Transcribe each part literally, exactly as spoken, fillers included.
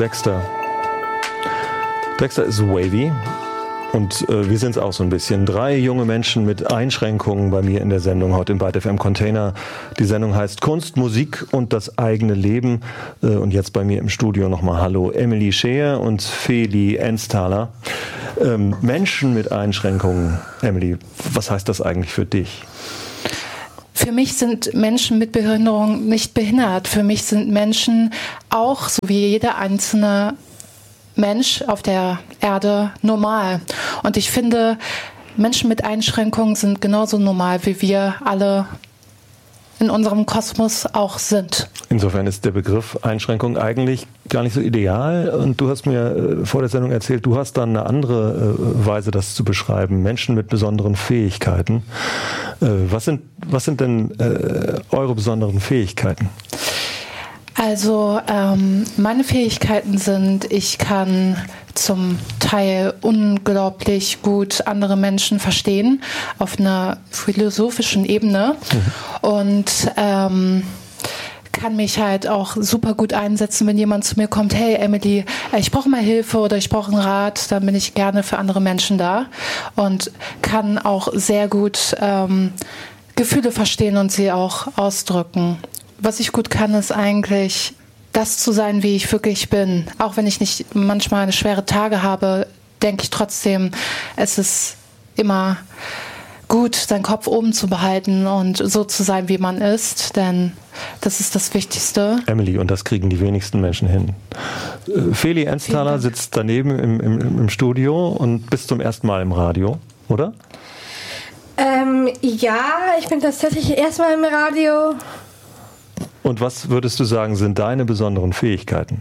Dexter. Dexter ist wavy. Und äh, wir sind es auch so ein bisschen. Drei junge Menschen mit Einschränkungen bei mir in der Sendung heute im Byte F M Container. Die Sendung heißt Kunst, Musik und das eigene Leben. Äh, und jetzt bei mir im Studio nochmal Hallo Emily Scheer und Feli Ensthaler. Ähm, Menschen mit Einschränkungen. Emily, was heißt das eigentlich für dich? Für mich sind Menschen mit Behinderung nicht behindert. Für mich sind Menschen auch, so wie jeder einzelne Mensch auf der Erde, normal. Und ich finde, Menschen mit Einschränkungen sind genauso normal, wie wir alle in unserem Kosmos auch sind. Insofern ist der Begriff Einschränkung eigentlich gar nicht so ideal. Und du hast mir äh, vor der Sendung erzählt, du hast dann eine andere äh, Weise, das zu beschreiben. Menschen mit besonderen Fähigkeiten. Äh, was sind, was sind denn äh, eure besonderen Fähigkeiten? Also ähm, meine Fähigkeiten sind, ich kann zum Teil unglaublich gut andere Menschen verstehen auf einer philosophischen Ebene mhm. und ähm, kann mich halt auch super gut einsetzen, wenn jemand zu mir kommt, hey Emily, ich brauche mal Hilfe oder ich brauche einen Rat, dann bin ich gerne für andere Menschen da und kann auch sehr gut ähm, Gefühle verstehen und sie auch ausdrücken. Was ich gut kann, ist eigentlich das zu sein, wie ich wirklich bin. Auch wenn ich nicht manchmal eine schwere Tage habe, denke ich trotzdem, es ist immer gut, seinen Kopf oben zu behalten und so zu sein, wie man ist, denn das ist das Wichtigste. Emily, und das kriegen die wenigsten Menschen hin. Feli Ensthaler sitzt daneben im, im, im Studio und bist zum ersten Mal im Radio, oder? Ähm, ja, ich bin tatsächlich erstmal im Radio. Und was würdest du sagen, sind deine besonderen Fähigkeiten?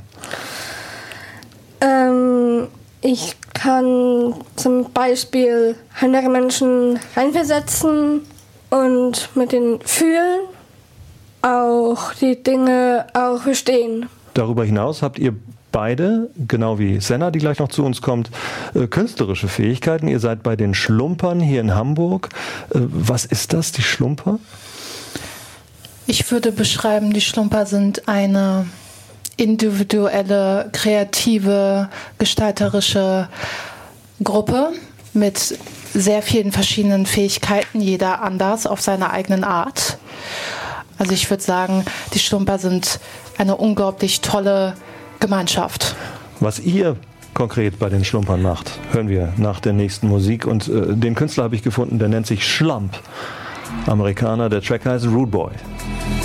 Ähm, ich kann zum Beispiel andere Menschen reinversetzen und mit denen fühlen, auch die Dinge auch verstehen. Darüber hinaus habt ihr beide, genau wie Senna, die gleich noch zu uns kommt, äh, künstlerische Fähigkeiten. Ihr seid bei den Schlumpern hier in Hamburg. Äh, was ist das, die Schlumper? Ich würde beschreiben, die Schlumper sind eine individuelle, kreative, gestalterische Gruppe mit sehr vielen verschiedenen Fähigkeiten, jeder anders auf seine eigenen Art. Also ich würde sagen, die Schlumper sind eine unglaublich tolle Gemeinschaft. Was ihr konkret bei den Schlumpern macht, hören wir nach der nächsten Musik. Und äh, den Künstler habe ich gefunden, der nennt sich Schlump. Amerikaner, der Track heißt Rude Boy.